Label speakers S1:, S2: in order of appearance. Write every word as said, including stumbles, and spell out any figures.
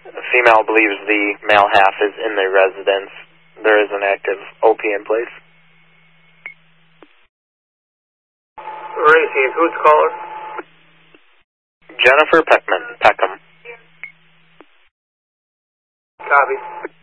S1: The female believes the male half is in the residence. There is an active O P in place.
S2: Racing, who's the caller?
S1: Jennifer Peckman, Peckham.
S2: Copy.